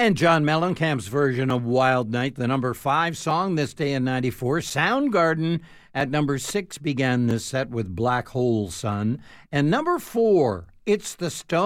And John Mellencamp's version of Wild Night, the number 5 song this day in 94. Soundgarden at number 6 began this set with Black Hole Sun. And number 4, it's the Stones.